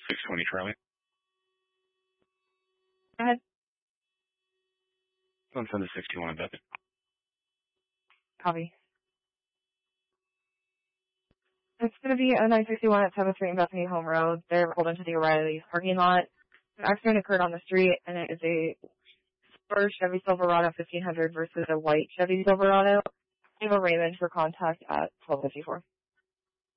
620 Charlie. Go ahead. Let's send the 621 Bethany. Copy. It's going to be a 961 at 7th Street and Bethany Home Road. They're pulled into the O'Reilly's parking lot. An accident occurred on the street, and it is a silver Chevy Silverado 1500 versus a white Chevy Silverado. Ava Raymond for contact at 1254.